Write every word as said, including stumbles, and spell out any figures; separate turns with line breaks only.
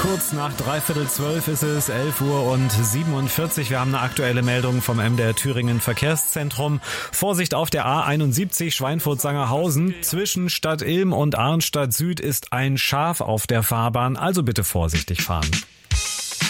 Kurz nach dreiviertel zwölf ist es, elf Uhr und siebenundvierzig. Wir haben eine aktuelle Meldung vom M D R Thüringen Verkehrszentrum. Vorsicht auf der A einundsiebzig Schweinfurt-Sangerhausen. Zwischen Stadt Ilm und Arnstadt Süd ist ein Schaf auf der Fahrbahn, also bitte vorsichtig fahren.